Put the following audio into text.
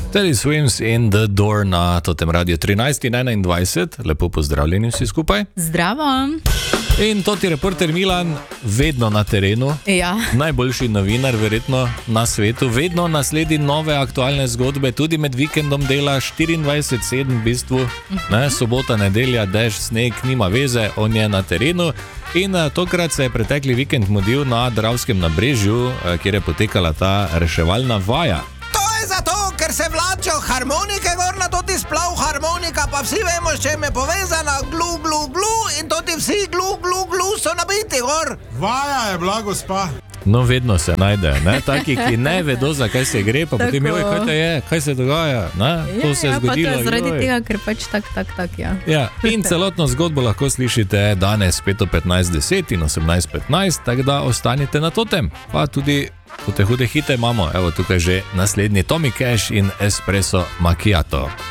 Teddy Swims in The Door na Totem Radio 13.21. Lepo pozdravljeni vsi skupaj. Zdravo. In toti reporter Milan, vedno na terenu. Ja. Najboljši novinar verjetno na svetu. Vedno nasledi nove aktualne zgodbe, tudi med vikendom dela 24/7 v bistvu. Sobota, nedelja, dež, sneg, nima veze, on je na terenu. In tokrat se je pretekli vikend mudil na Dravskem nabrežju, kjer je potekala ta reševalna vaja. Zato, ker se vlačijo harmonike gor na toti splav harmonika, pa vsi vemo, s čem je povezana, glu, glu, glu, in toti vsi glu, glu, glu so nabiti gor. Vaja je bila, gospa. No, vedno se najde, ne? Taki, ki ne vedo, za kaj se gre, pa potem joj, kaj to je, kaj se dogaja, ne? To se je zgodilo. Ja, pa to je zaradi tega, ker pač tak, ja. Ja, in celotno zgodbo lahko slišite danes spet o 15:10 in 18:15, tako da ostanite na Totem, pa tudi hude hite imamo, evo tukaj že naslednji Tommy Cash in Espresso Macchiato.